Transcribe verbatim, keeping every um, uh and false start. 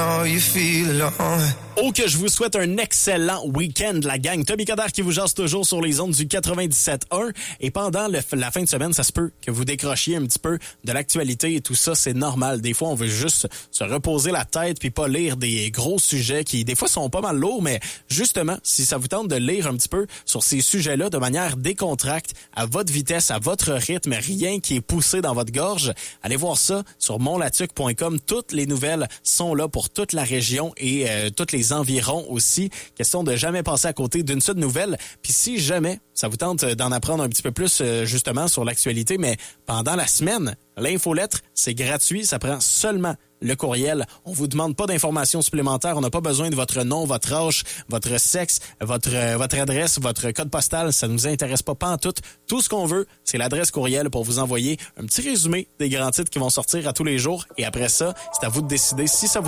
now you feel alone. Oh, que je vous souhaite un excellent week-end, la gang. Tommy Coderre qui vous jase toujours sur les ondes du quatre-vingt-dix-sept un. Et pendant le, la fin de semaine, ça se peut que vous décrochiez un petit peu de l'actualité et tout ça, c'est normal. Des fois, on veut juste se reposer la tête puis pas lire des gros sujets qui, des fois, sont pas mal lourds, mais justement, si ça vous tente de lire un petit peu sur ces sujets-là de manière décontracte, à votre vitesse, à votre rythme, rien qui est poussé dans votre gorge, allez voir ça sur montlatuc point com. Toutes les nouvelles sont là pour toute la région et euh, toutes les environs aussi. Question de jamais passer à côté d'une seule nouvelle. Puis si jamais ça vous tente d'en apprendre un petit peu plus euh, justement sur l'actualité, mais pendant la semaine, l'infolettre, c'est gratuit. Ça prend seulement le courriel. On vous demande pas d'informations supplémentaires. On n'a pas besoin de votre nom, votre âge, votre sexe, votre euh, votre adresse, votre code postal. Ça nous intéresse pas pantoute. Tout ce qu'on veut, c'est l'adresse courriel pour vous envoyer un petit résumé des grands titres qui vont sortir à tous les jours. Et après ça, c'est à vous de décider si ça vous